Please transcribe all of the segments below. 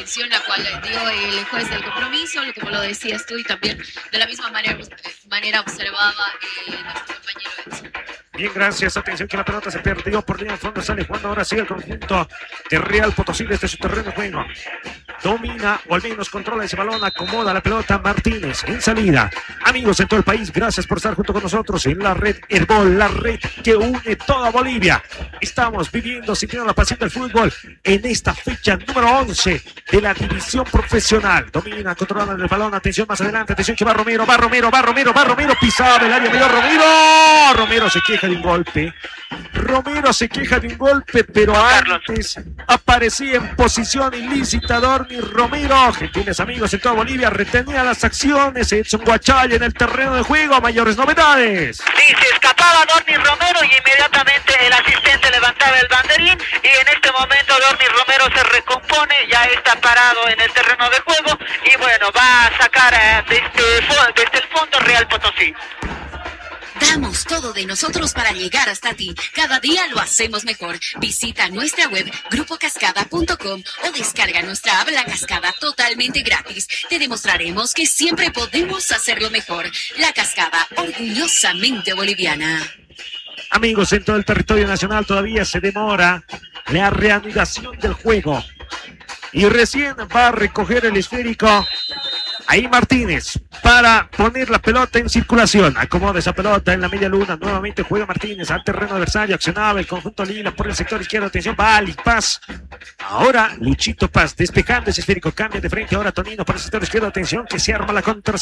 atención la cual dio el juez del compromiso, como lo decías tú, y también de la misma manera observaba nuestro compañero Edson. Bien, gracias. Atención que la pelota se perdió por línea de fondo. Sale jugando ahora sí el conjunto de Real Potosí desde su terreno de juego. Domina o al menos controla ese balón. Acomoda la pelota Martínez en salida. Amigos en todo el país, gracias por estar junto con nosotros en la red Herbol, la red que une toda Bolivia. Estamos viviendo, sintiendo la pasión del fútbol en esta fecha número 11 de la división profesional. Domina, controla el balón. Atención más adelante. Atención que va Romero. Pisaba el área mayor. Romero se queja de un golpe. Pero antes aparecía en posición ilícita Dorni Romero. Gentiles amigos en toda Bolivia, retenía las acciones. Edson Guachaya en el terreno de juego. Mayores novedades. Sí, se escapaba Dorni Romero y inmediatamente el asistente levantaba el banderín. Y en este momento Dorni Romero se recompone, ya está parado en el terreno de juego. Y bueno, va a sacar desde el fondo Real Potosí. Damos todo de nosotros para llegar hasta ti. Cada día lo hacemos mejor. Visita nuestra web grupocascada.com o descarga nuestra app La Cascada totalmente gratis. Te demostraremos que siempre podemos hacerlo mejor. La Cascada, orgullosamente boliviana. Amigos, en todo el territorio nacional todavía se demora la reanudación del juego. Y recién va a recoger el esférico ahí Martínez para poner la pelota en circulación. Acomoda esa pelota en la media luna. Nuevamente juega Martínez al terreno adversario. Accionaba el conjunto lila por el sector izquierdo. Atención, va Ali Paz. Ahora Luchito Paz despejando ese esférico. Cambia de frente ahora Tonino por el sector izquierdo. Atención que se arma la contra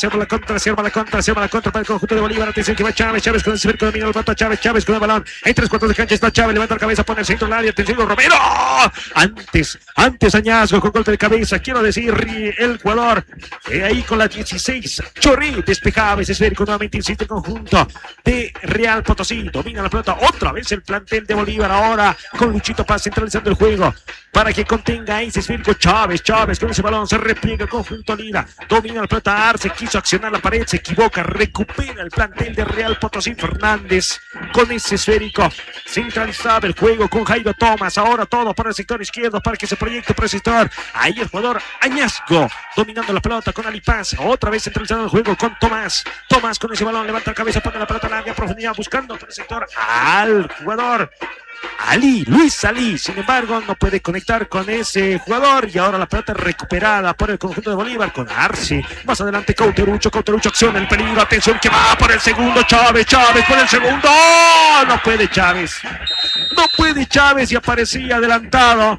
para el conjunto de Bolívar. Atención que va Chávez con el esférico. Domina el balón Chávez con el balón. En 3/4 de cancha está Chávez. Levanta la cabeza, pone el centro del área. Atención Romero. Antes Añazgo con golpe de cabeza. Quiero decir el jugador ahí con la 16. Chorri despejaba ese esférico. Nuevamente insiste el conjunto de Real Potosí. Domina la pelota otra vez el plantel de Bolívar. Ahora con Luchito Paz centralizando el juego para que contenga ese esférico. Chávez con ese balón se repliega el conjunto Lira. Domina la pelota Arce. Quiso accionar la pared. Se equivoca. Recupera el plantel de Real Potosí. Fernández con ese esférico. Centralizaba el juego con Jairo Tomás. Ahora todo para el sector izquierdo para que se proyecte por el sector. Ahí el jugador Añazgo dominando la pelota con Ali Paz. Otra vez centralizando el juego con Tomás con ese balón. Levanta la cabeza, pone la pelota larga, profundidad buscando por el sector al jugador Luis Ali, sin embargo no puede conectar con ese jugador y ahora la pelota recuperada por el conjunto de Bolívar con Arce. Más adelante Cauterucho acciona el peligro, atención que va por el segundo, Chávez por el segundo, no puede Chávez y aparecía adelantado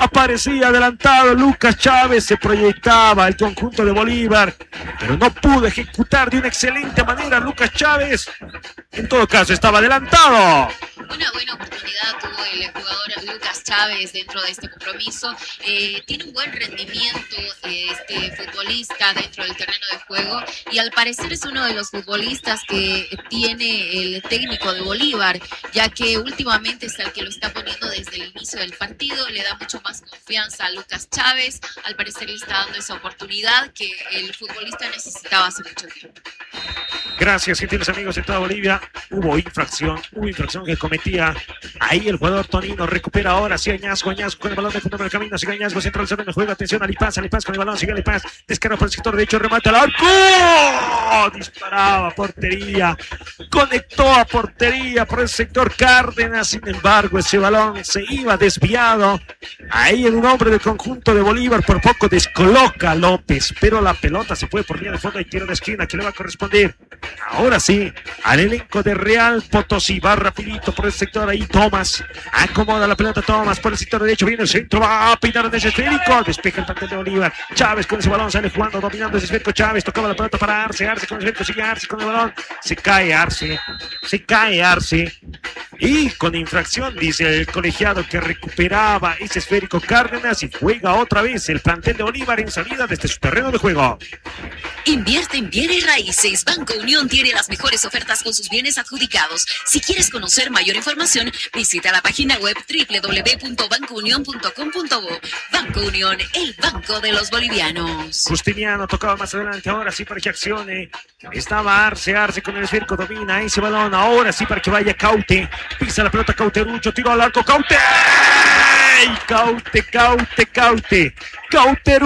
Lucas Chávez, se proyectaba el conjunto de Bolívar, pero no pudo ejecutar de una excelente manera Lucas Chávez, en todo caso estaba adelantado. Una buena oportunidad tuvo el jugador Lucas Chávez dentro de este compromiso. Tiene un buen rendimiento este futbolista dentro del terreno de juego y al parecer es uno de los futbolistas que tiene el técnico de Bolívar, ya que últimamente es el que lo está poniendo desde el inicio del partido, le da mucho más confianza a Lucas Chávez. Al parecer le está dando esa oportunidad que el futbolista necesitaba hace mucho tiempo. Gracias, gentiles amigos de toda Bolivia. Hubo infracción que cometía ahí el jugador Tonino. Recupera ahora sí Añazgo con el balón de junto en el camino. Sigue Añazgo centralizando en el juego. Atención Ali Paz con el balón. Sigue Ali Paz. Descarga por el sector derecho. Remata al arco. Disparaba a portería. Conectó a portería por el sector Cárdenas. Sin embargo, ese balón se iba desviado. Ahí en un hombre del conjunto de Bolívar. Por poco descoloca a López. Pero la pelota se fue por línea de fondo y tiro de esquina que le va a corresponder. Ahora sí, al elenco de Real Potosí. Va rapidito por el sector ahí Tomás. Acomoda la pelota Tomás por el sector derecho. Viene el centro. Va a pinar en ese esférico. Despeja el plantel de Bolívar. Chávez con ese balón sale jugando, dominando ese esférico. Chávez tocaba la pelota para Arce. Arce con el esférico. Sigue Arce con el balón. Se cae Arce. Y con infracción, dice el colegiado que recuperaba ese esférico Cárdenas y juega otra vez el plantel de Bolívar en salida desde su terreno de juego. Invierte en bienes raíces. Banco Unión tiene las mejores ofertas con sus bienes adjudicados. Si quieres conocer mayor información, visita la página web www.bancounion.com.bo. Banco Unión, el banco de los bolivianos. Justiniano tocaba más adelante, ahora sí para que accione. Estaba Arce con el esférico, domina ese balón. Ahora sí para que vaya Caute. Pisa la pelota Cauterucho, tiro al arco, Caute. Caute. Cauterucho.